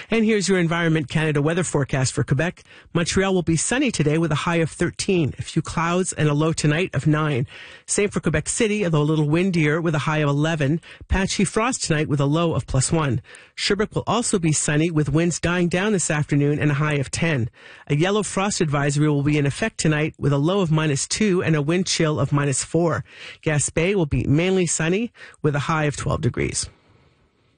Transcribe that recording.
And here's your Environment Canada weather forecast for Quebec. Montreal will be sunny today with a high of 13. A few clouds and a low tonight of 9. Same for Quebec City, although a little windier with a high of 11. Patchy frost tonight with a low of +1. Sherbrooke will also be sunny with winds dying down this afternoon and a high of 10. A yellow frost advisory will be in effect tonight with a low of -2 and a wind chill of -4. Gaspé will be mainly sunny with a high of 12 degrees.